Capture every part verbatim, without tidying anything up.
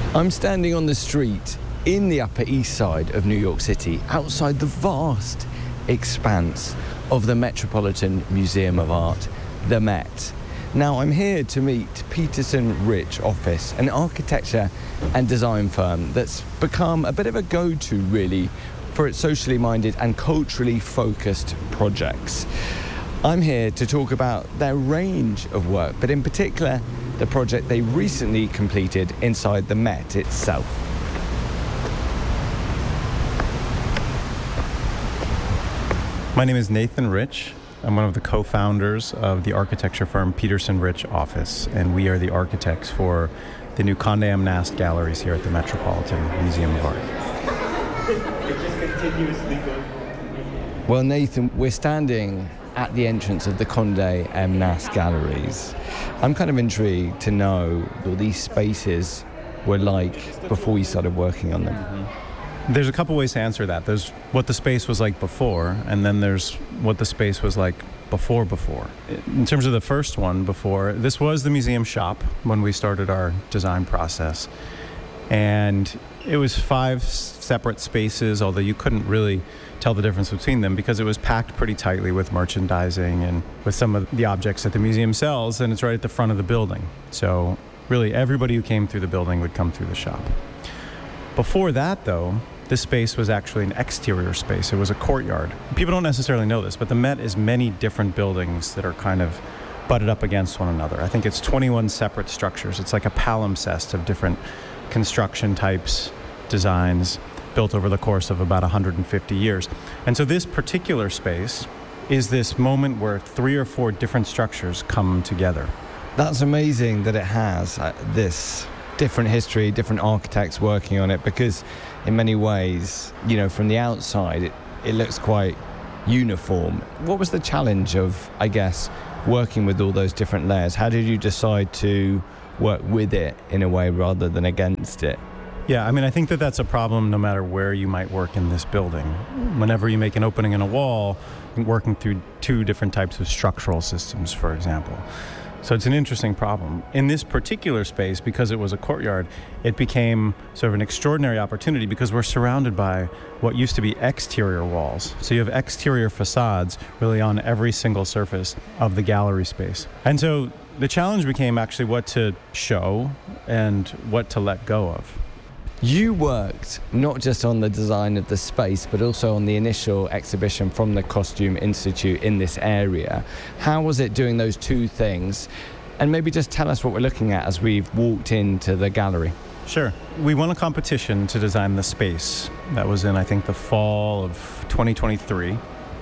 I'm standing on the street in the Upper East Side of New York City, outside the vast expanse of the Metropolitan Museum of Art, the Met. Now, I'm here to meet Peterson Rich Office, an architecture and design firm that's become a bit of a go-to, really, for its socially minded and culturally focused projects. I'm here to talk about their range of work, but in particular, the project they recently completed inside the Met itself. My name is Nathan Rich. I'm one of the co-founders of the architecture firm Peterson Rich Office, and we are the architects for the new Condé M. Nast galleries here at the Metropolitan Museum of Art. It just continuously goes. Well, Nathan, we're standing at the entrance of the Condé M. Nast galleries. I'm kind of intrigued to know what these spaces were like before you started working on them. Mm-hmm. There's a couple ways to answer that. There's what the space was like before, and then there's what the space was like before before. In terms of the first one, before, this was the museum shop when we started our design process. And it was five separate spaces, although you couldn't really tell the difference between them because it was packed pretty tightly with merchandising and with some of the objects that the museum sells, and it's right at the front of the building. So really everybody who came through the building would come through the shop. Before that, though, this space was actually an exterior space. It was a courtyard. People don't necessarily know this, but the Met is many different buildings that are kind of butted up against one another. I think it's twenty-one separate structures. It's like a palimpsest of different construction types, designs, built over the course of about one hundred fifty years. And so this particular space is this moment where three or four different structures come together. That's amazing that it has uh, this different history, different architects working on it, because in many ways, you know, from the outside, it, it looks quite uniform. What was the challenge of, I guess, working with all those different layers? How did you decide to work with it in a way rather than against it? Yeah, I mean, I think that that's a problem no matter where you might work in this building. Whenever you make an opening in a wall, working through two different types of structural systems, for example. So it's an interesting problem. In this particular space, because it was a courtyard, it became sort of an extraordinary opportunity because we're surrounded by what used to be exterior walls. So you have exterior facades really on every single surface of the gallery space. And so the challenge became actually what to show and what to let go of. You worked not just on the design of the space, but also on the initial exhibition from the Costume Institute in this area. How was it doing those two things? And maybe just tell us what we're looking at as we've walked into the gallery. Sure. We won a competition to design the space. That was in, I think, the fall of twenty twenty-three.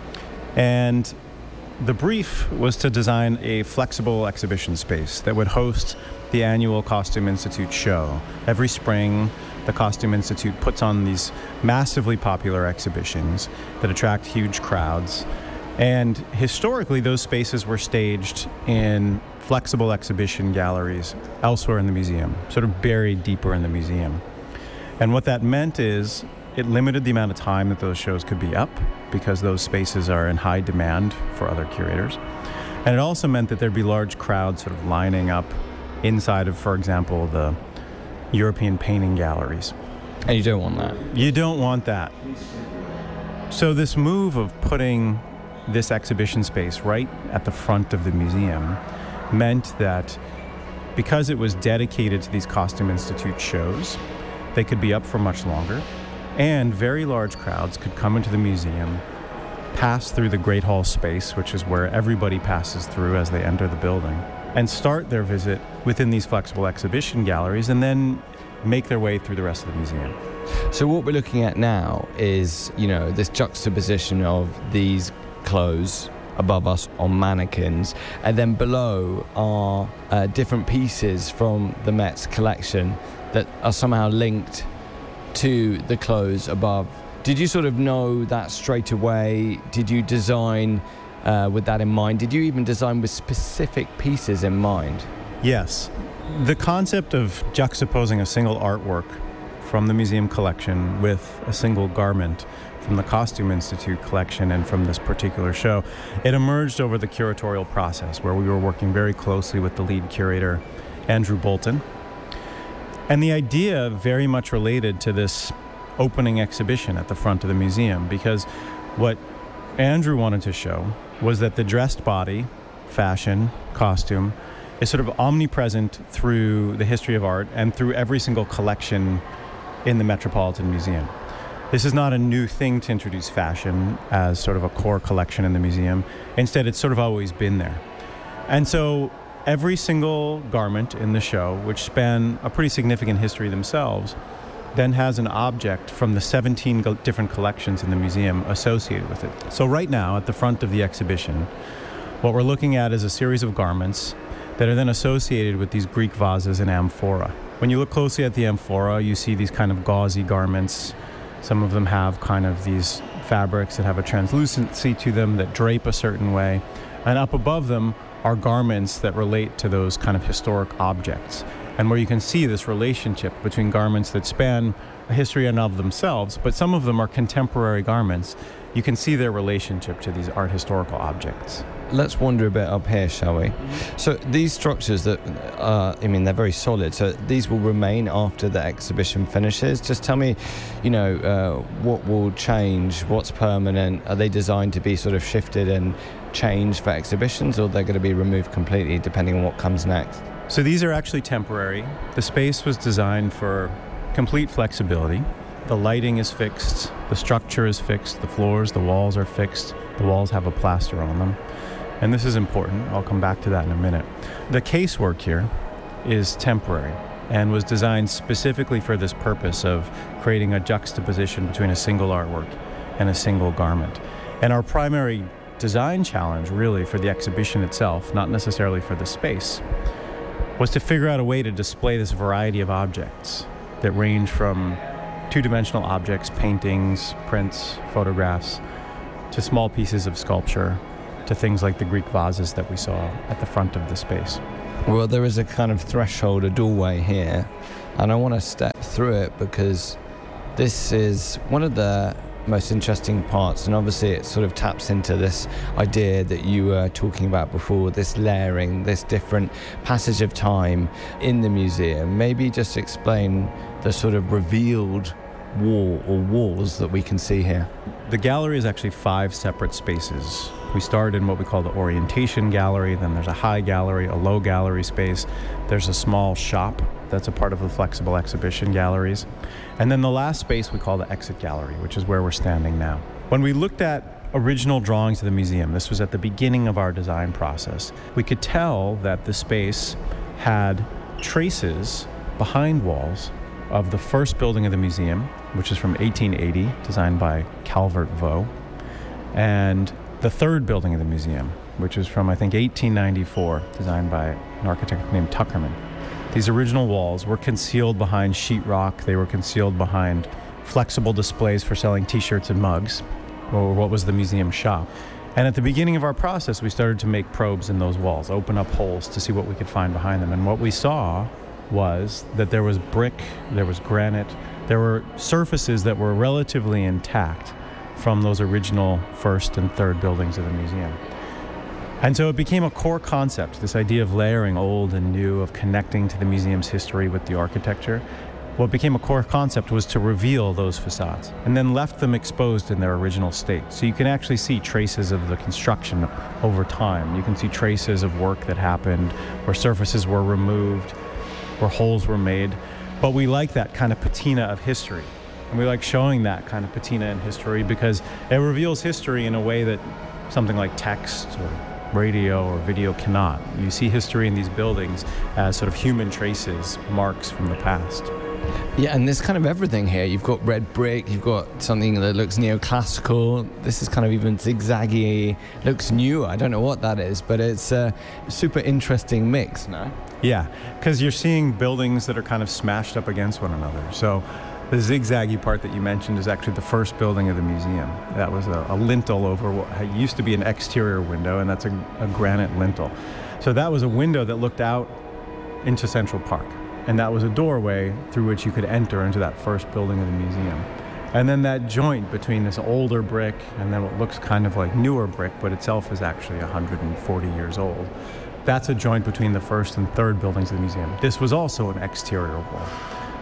And the brief was to design a flexible exhibition space that would host the annual Costume Institute show. Every spring, the Costume Institute puts on these massively popular exhibitions that attract huge crowds. And historically, those spaces were staged in flexible exhibition galleries elsewhere in the museum, sort of buried deeper in the museum. And what that meant is it limited the amount of time that those shows could be up because those spaces are in high demand for other curators. And it also meant that there'd be large crowds sort of lining up inside of, for example, the European painting galleries. And you don't want that. You don't want that. So this move of putting this exhibition space right at the front of the museum meant that because it was dedicated to these Costume Institute shows, they could be up for much longer, and very large crowds could come into the museum, pass through the Great Hall space, which is where everybody passes through as they enter the building, and start their visit within these flexible exhibition galleries and then make their way through the rest of the museum. So what we're looking at now is, you know, this juxtaposition of these clothes above us on mannequins, and then below are uh, different pieces from the Met's collection that are somehow linked to the clothes above. Did you sort of know that straight away? Did you design uh, with that in mind? Did you even design with specific pieces in mind? Yes. The concept of juxtaposing a single artwork from the museum collection with a single garment from the Costume Institute collection and from this particular show, it emerged over the curatorial process where we were working very closely with the lead curator, Andrew Bolton. And the idea very much related to this opening exhibition at the front of the museum, because what Andrew wanted to show was that the dressed body, fashion, costume, is sort of omnipresent through the history of art and through every single collection in the Metropolitan Museum. This is not a new thing to introduce fashion as sort of a core collection in the museum. Instead, it's sort of always been there. And so every single garment in the show, which span a pretty significant history themselves, then has an object from the seventeen go- different collections in the museum associated with it. So right now, at the front of the exhibition, what we're looking at is a series of garments that are then associated with these Greek vases and amphora. When you look closely at the amphora, you see these kind of gauzy garments. Some of them have kind of these fabrics that have a translucency to them that drape a certain way. And up above them are garments that relate to those kind of historic objects. And where you can see this relationship between garments that span a history in and of themselves, but some of them are contemporary garments, you can see their relationship to these art historical objects. Let's wander a bit up here, shall we? So these structures that, uh, I mean, they're very solid. So these will remain after the exhibition finishes. Just tell me, you know, uh, what will change, what's permanent? Are they designed to be sort of shifted and changed for exhibitions, or they're going to be removed completely depending on what comes next? So these are actually temporary. The space was designed for complete flexibility. The lighting is fixed, the structure is fixed, the floors, the walls are fixed. The walls have a plaster on them. And this is important. I'll come back to that in a minute. The casework here is temporary and was designed specifically for this purpose of creating a juxtaposition between a single artwork and a single garment. And our primary design challenge, really, for the exhibition itself, not necessarily for the space, was to figure out a way to display this variety of objects that range from two-dimensional objects, paintings, prints, photographs, to small pieces of sculpture, to things like the Greek vases that we saw at the front of the space. Well, there is a kind of threshold, a doorway here, and I want to step through it because this is one of the most interesting parts, and obviously it sort of taps into this idea that you were talking about before, this layering, this different passage of time in the museum. Maybe just explain the sort of revealed wall or walls that we can see here. The gallery is actually five separate spaces. We start in what we call the orientation gallery, then there's a high gallery, a low gallery space, there's a small shop that's a part of the flexible exhibition galleries, and then the last space we call the exit gallery, which is where we're standing now. When we looked at original drawings of the museum, this was at the beginning of our design process, we could tell that the space had traces behind walls of the first building of the museum, which is from eighteen eighty, designed by Calvert Vaux, and the third building of the museum, which is from, I think, eighteen ninety-four, designed by an architect named Tuckerman. These original walls were concealed behind sheetrock. They were concealed behind flexible displays for selling T-shirts and mugs, or what was the museum shop. And at the beginning of our process, we started to make probes in those walls, open up holes to see what we could find behind them. And what we saw was that there was brick, there was granite, there were surfaces that were relatively intact from those original first and third buildings of the museum. And so it became a core concept, this idea of layering old and new, of connecting to the museum's history with the architecture. What became a core concept was to reveal those facades and then left them exposed in their original state. So you can actually see traces of the construction over time. You can see traces of work that happened where surfaces were removed, where holes were made. But we like that kind of patina of history. And we like showing that kind of patina in history because it reveals history in a way that something like text or radio or video cannot. You see history in these buildings as sort of human traces, marks from the past. Yeah, and there's kind of everything here. You've got red brick, you've got something that looks neoclassical. This is kind of even zigzaggy, looks new. I don't know what that is, but it's a super interesting mix, no? Yeah, because you're seeing buildings that are kind of smashed up against one another. So the zigzaggy part that you mentioned is actually the first building of the museum. That was a, a lintel over what used to be an exterior window, and that's a, a granite lintel. So that was a window that looked out into Central Park, and that was a doorway through which you could enter into that first building of the museum. And then that joint between this older brick and then what looks kind of like newer brick, but itself is actually one hundred forty years old. That's a joint between the first and third buildings of the museum. This was also an exterior wall.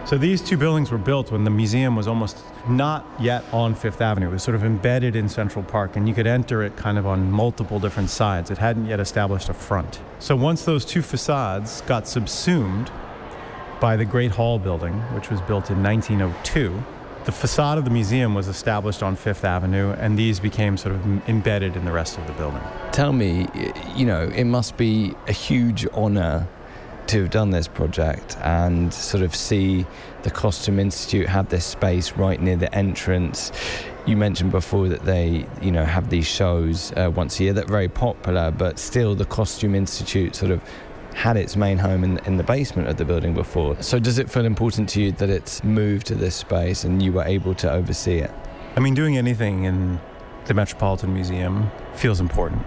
So these two buildings were built when the museum was almost not yet on Fifth Avenue. It was sort of embedded in Central Park, and you could enter it kind of on multiple different sides. It hadn't yet established a front. So once those two facades got subsumed by the Great Hall building, which was built in nineteen oh two, the facade of the museum was established on Fifth Avenue, and these became sort of embedded in the rest of the building. Tell me, you know, it must be a huge honor to have done this project and sort of see the Costume Institute have this space right near the entrance. You mentioned before that they, you know, have these shows uh, once a year that are very popular, but still the Costume Institute sort of had its main home in, in the basement of the building before. So does it feel important to you that it's moved to this space and you were able to oversee it? I mean, doing anything in the Metropolitan Museum feels important.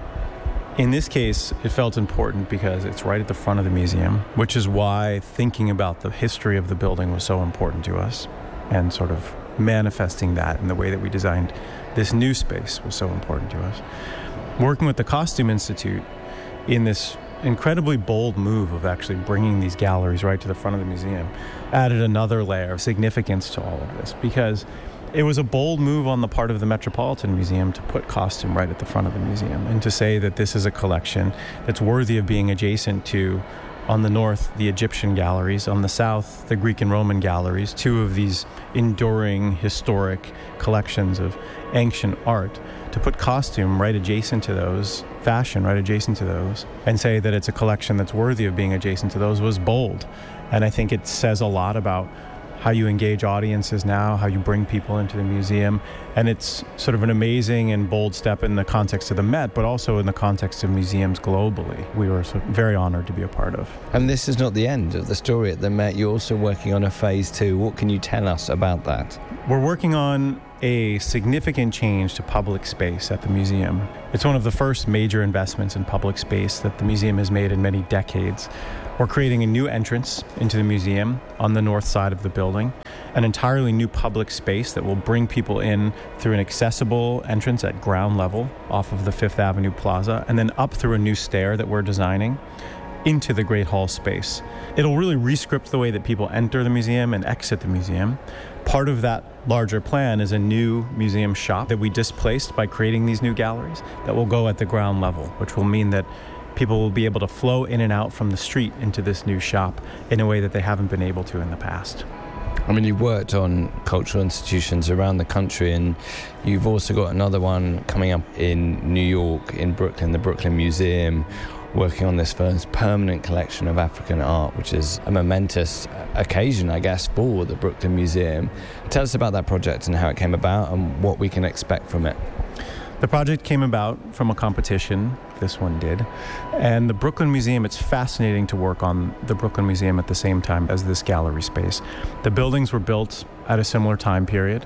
In this case, it felt important because it's right at the front of the museum, which is why thinking about the history of the building was so important to us, and sort of manifesting that in the way that we designed this new space was so important to us. Working with the Costume Institute in this incredibly bold move of actually bringing these galleries right to the front of the museum added another layer of significance to all of this, because it was a bold move on the part of the Metropolitan Museum to put costume right at the front of the museum and to say that this is a collection that's worthy of being adjacent to, on the north, the Egyptian galleries, on the south, the Greek and Roman galleries, two of these enduring historic collections of ancient art, to put costume right adjacent to those, fashion right adjacent to those, and say that it's a collection that's worthy of being adjacent to those was bold. And I think it says a lot about how you engage audiences now, how you bring people into the museum. And it's sort of an amazing and bold step in the context of the Met, but also in the context of museums globally. We were very honored to be a part of. And this is not the end of the story at the Met. You're also working on a phase two. What can you tell us about that? We're working on a significant change to public space at the museum. It's one of the first major investments in public space that the museum has made in many decades. We're creating a new entrance into the museum on the north side of the building, an entirely new public space that will bring people in through an accessible entrance at ground level off of the Fifth Avenue Plaza, and then up through a new stair that we're designing into the Great Hall space. It'll really re-script the way that people enter the museum and exit the museum. Part of that larger plan is a new museum shop that we displaced by creating these new galleries that will go at the ground level, which will mean that people will be able to flow in and out from the street into this new shop in a way that they haven't been able to in the past. I mean, you've worked on cultural institutions around the country, and you've also got another one coming up in New York, in Brooklyn, the Brooklyn Museum, working on this first permanent collection of African art, which is a momentous occasion, I guess, for the Brooklyn Museum. Tell us about that project and how it came about and what we can expect from it. The project came about from a competition, this one did, and the Brooklyn Museum, it's fascinating to work on the Brooklyn Museum at the same time as this gallery space. The buildings were built at a similar time period,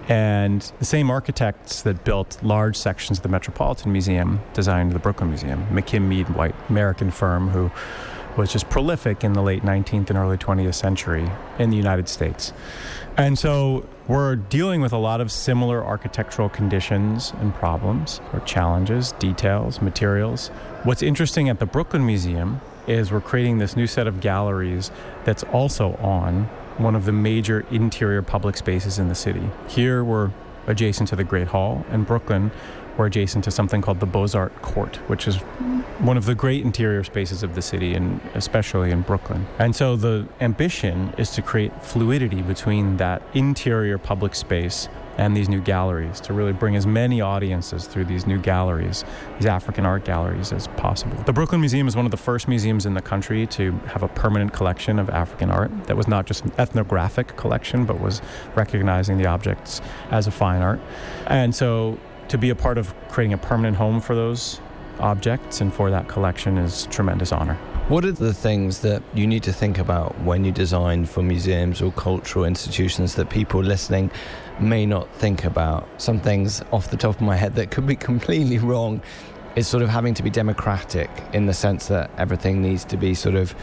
and the same architects that built large sections of the Metropolitan Museum designed the Brooklyn Museum. McKim, Mead, White, American firm who was just prolific in the late nineteenth and early twentieth century in the United States. And so we're dealing with a lot of similar architectural conditions and problems or challenges, details, materials. What's interesting at the Brooklyn Museum is we're creating this new set of galleries that's also on one of the major interior public spaces in the city. Here we're adjacent to the Great Hall, and Brooklyn we're adjacent to something called the Beaux-Arts Court, which is one of the great interior spaces of the city, and especially in Brooklyn. And so the ambition is to create fluidity between that interior public space and these new galleries, to really bring as many audiences through these new galleries, these African art galleries, as possible. The Brooklyn Museum is one of the first museums in the country to have a permanent collection of African art that was not just an ethnographic collection, but was recognizing the objects as a fine art. And so to be a part of creating a permanent home for those objects and for that collection is tremendous honor. What are the things that you need to think about when you design for museums or cultural institutions that people listening may not think about? Some things off the top of my head that could be completely wrong is sort of having to be democratic in the sense that everything needs to be sort of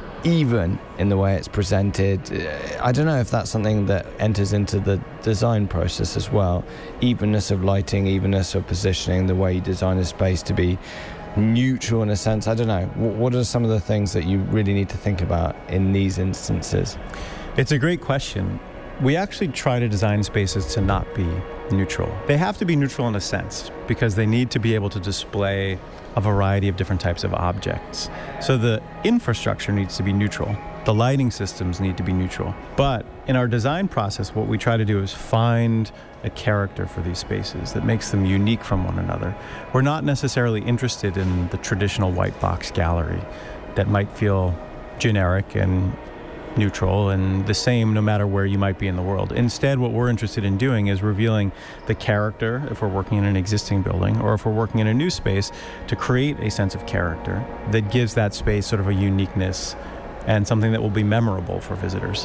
even in the way it's presented. I don't know if that's something that enters into the design process as well. Evenness of lighting, evenness of positioning, the way you design a space to be neutral in a sense? I don't know. What are some of the things that you really need to think about in these instances? It's a great question. We actually try to design spaces to not be neutral. They have to be neutral in a sense because they need to be able to display a variety of different types of objects. So the infrastructure needs to be neutral. The lighting systems need to be neutral. But in our design process, what we try to do is find a character for these spaces that makes them unique from one another. We're not necessarily interested in the traditional white box gallery that might feel generic and neutral and the same no matter where you might be in the world. Instead, what we're interested in doing is revealing the character if we're working in an existing building or if we're working in a new space to create a sense of character that gives that space sort of a uniqueness and something that will be memorable for visitors.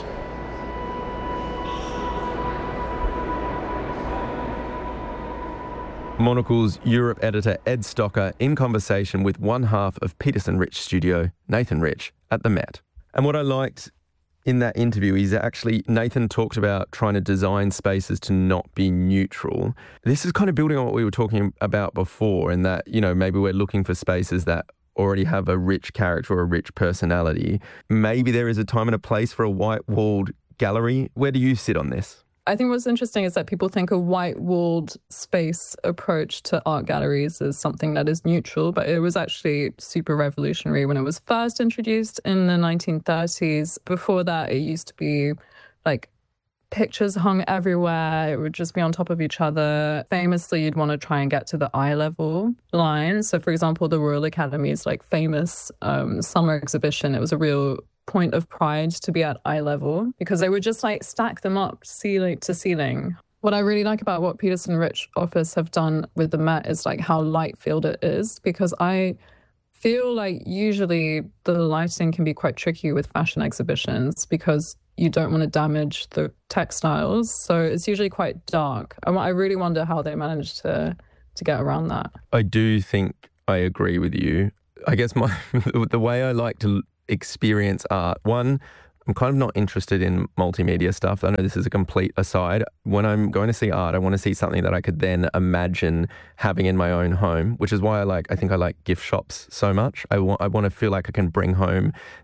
Monocle's Europe editor Ed Stocker in conversation with one half of Peterson Rich Studio, Nathan Rich, at the Met. And what I liked in that interview is actually Nathan talked about trying to design spaces to not be neutral. This is kind of building on what we were talking about before, in that, you know, maybe we're looking for spaces that already have a rich character or a rich personality. Maybe there is a time and a place for a white-walled gallery. Where do you sit on this? I think what's interesting is that people think a white-walled space approach to art galleries is something that is neutral, but it was actually super revolutionary when it was first introduced in the nineteen thirties. Before that, it used to be like pictures hung everywhere. It would just be on top of each other. Famously, you'd want to try and get to the eye level line. So, for example, the Royal Academy's like famous um, summer exhibition, it was a real point of pride to be at eye level because they would just like stack them up ceiling to ceiling. What I really like about what Peterson Rich Office have done with the Met is like how light filled it is, because I feel like usually the lighting can be quite tricky with fashion exhibitions because you don't want to damage the textiles. So it's usually quite dark. And I really wonder how they managed to to get around that. I do think I agree with you. I guess my the way I like to experience art, one, I'm kind of not interested in multimedia stuff. I know this is a complete aside. When I'm going to see art, I want to see something that I could then imagine having in my own home, which is why I like, I think I like gift shops so much. I want, I want to feel like I can bring home